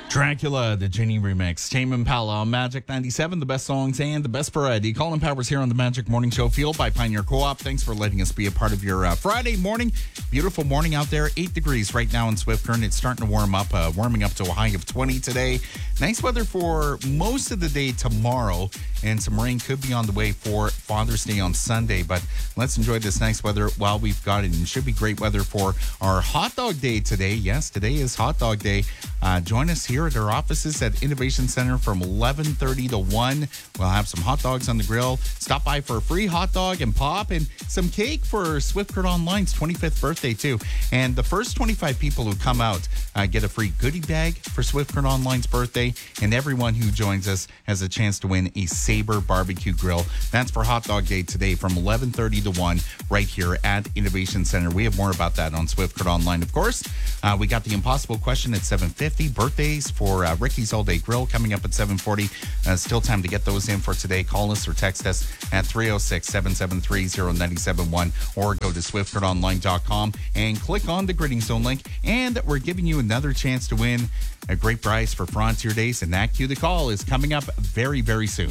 Dracula, the Ginny remix. Tame Impala on Magic 97, the best songs and the best variety. Colin Powers here on the Magic Morning Show, fueled by Pioneer Co-op. Thanks for letting us be a part of your Friday morning. Beautiful morning out there. 8 degrees right now in Swift Current. It's starting to warm up, warming up to a high of 20 today. Nice weather for most of the day tomorrow, and some rain could be on the way for Father's Day on Sunday. But let's enjoy this nice weather while we've got it. And it should be great weather for our hot dog day today. Yes, today is hot dog day. Join us here at our offices at Innovation Center from 11:30 to 1. We'll have some hot dogs on the grill. Stop by for a free hot dog and pop and some cake for Swift Current Online's 25th birthday too. And the first 25 people who come out get a free goodie bag for Swift Current Online's birthday. And everyone who joins us has a chance to win a Sabre barbecue grill. That's for hot dog day today from 11:30 to 1 right here at Innovation Center. We have more about that on Swift Current Online, of course. We got the impossible question at 7:50. Birthdays for Ricky's All Day Grill coming up at 7:40. Still time to get those in for today. Call us or text us at 306-773-0971 or go to SwiftCurrentOnline.com and click on the Gridding Zone link. And we're giving you another chance to win a great prize for Frontier Days. And that Cue the Call is coming up very, very soon.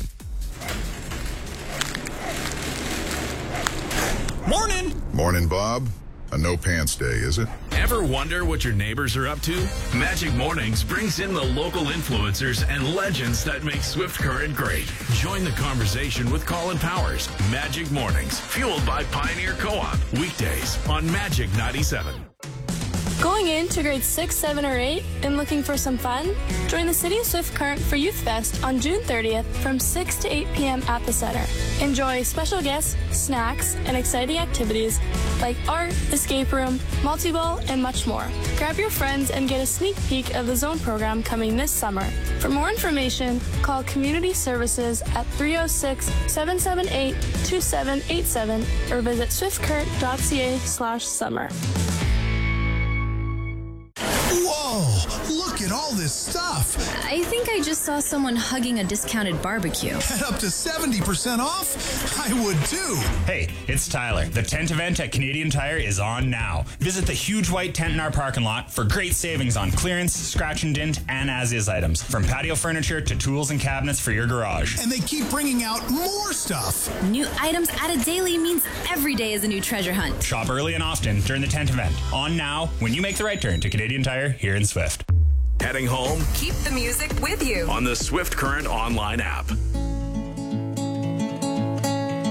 Morning! Morning, Bob. A no pants day, is it? Ever wonder what your neighbors are up to? Magic Mornings brings in the local influencers and legends that make Swift Current great. Join the conversation with Colin Powers. Magic Mornings, fueled by Pioneer Co-op. Weekdays on Magic 97. Going into grades 6, 7, or 8 and looking for some fun? Join the City of Swift Current for Youth Fest on June 30th from 6 to 8 p.m. at the Center. Enjoy special guests, snacks, and exciting activities like art, escape room, multi-ball, and much more. Grab your friends and get a sneak peek of the Zone program coming this summer. For more information, call Community Services at 306-778-2787 or visit swiftcurrent.ca/summer. Whoa, look at all this stuff. I think I just saw someone hugging a discounted barbecue. At up to 70% off? I would too. Hey, it's Tyler. The tent event at Canadian Tire is on now. Visit the huge white tent in our parking lot for great savings on clearance, scratch and dent, and as-is items. From patio furniture to tools and cabinets for your garage. And they keep bringing out more stuff. New items added daily means every day is a new treasure hunt. Shop early and often during the tent event. On now when you make the right turn to Canadian Tire here in Swift. Heading home? Keep the music with you On the Swift Current Online app.